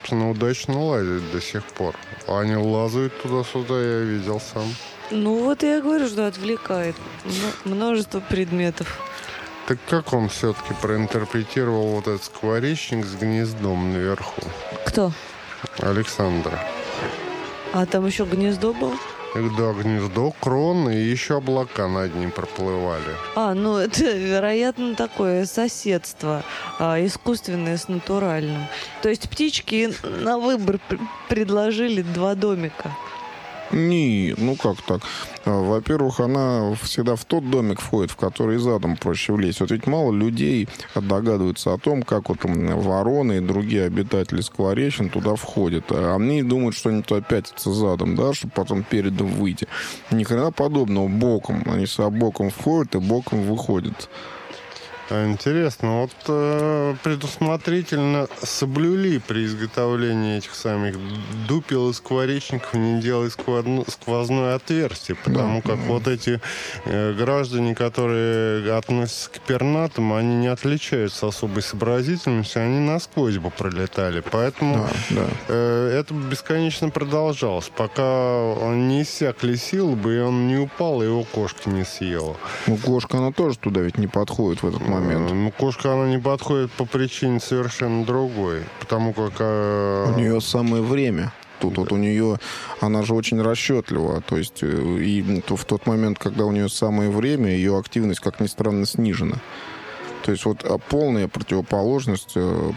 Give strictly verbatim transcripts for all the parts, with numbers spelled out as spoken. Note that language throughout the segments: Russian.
достаточно удачно ладят до сих пор. Они лазают туда-сюда, я видел сам. Ну вот я говорю, что отвлекает множество предметов. Так как он все-таки проинтерпретировал вот этот скворечник с гнездом наверху? Кто? Александра. А там еще гнездо было? Да, гнездо, крон и еще облака над ним проплывали. А, ну это, вероятно, такое соседство а, искусственное с натуральным. То есть птички на выбор пр- предложили два домика. Не, ну как так? Во-первых, она всегда в тот домик входит, в который задом проще влезть. Вот ведь мало людей догадываются о том, как вот вороны и другие обитатели скворечен туда входят. А они думают, что они туда пятятся задом, да, чтобы потом передом выйти. Ни хрена подобного, боком. Они сюда боком входят и боком выходят. Интересно, вот э, предусмотрительно соблюли при изготовлении этих самих дупел и скворечников не делать сквозно, сквозное отверстие, потому да, как да. вот эти э, граждане, которые относятся к пернатым, они не отличаются особой сообразительностью, они насквозь бы пролетали, поэтому да, да. Э, это бесконечно продолжалось, пока он не иссякли силы бы, и он не упал, и его кошка не съела. Ну, кошка, она тоже туда ведь не подходит в этот момент. Ну, кошка, она не подходит по причине совершенно другой. Потому как... Э... У нее самое время. Тут да. вот у нее... Она же очень расчетлива. То есть и в тот момент, когда у нее самое время, ее активность, как ни странно, снижена. То есть вот полная противоположность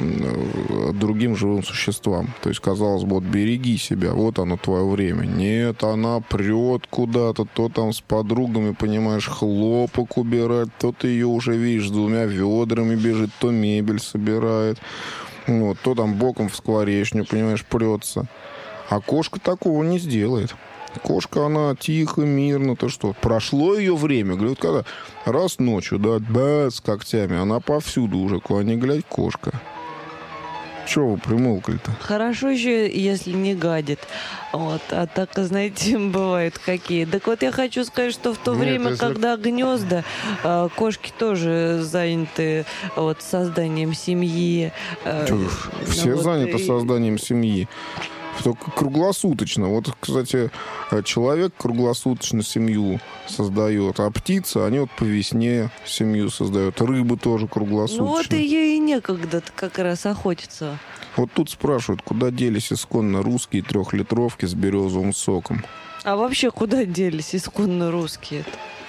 другим живым существам. То есть, казалось бы, вот береги себя, вот оно твое время. Нет, она прет куда-то, то там с подругами, понимаешь, хлопок убирать, то ты ее уже видишь с двумя ведрами бежит, то мебель собирает, вот, то там боком в скворечню, понимаешь, прется. А кошка такого не сделает. Кошка, она тихо, мирно, то что, прошло ее время, говорю, вот когда раз ночью, да, да, с когтями, она повсюду уже, куда ни глядь, кошка. Чего вы примолкли-то? Хорошо еще, если не гадит. Вот. А так, знаете, бывают какие. Так вот я хочу сказать, что в то Нет, время, если... когда гнезда, э, кошки тоже заняты вот, созданием семьи. Э, Что, все вот, заняты и... созданием семьи. Только круглосуточно. Вот, кстати, человек круглосуточно семью создает, а птицы, они вот по весне семью создают. Рыбы тоже круглосуточно. Ну вот ей и некогда как раз охотиться. Вот тут спрашивают, куда делись исконно русские трехлитровки с березовым соком. А вообще куда делись исконно русские-то?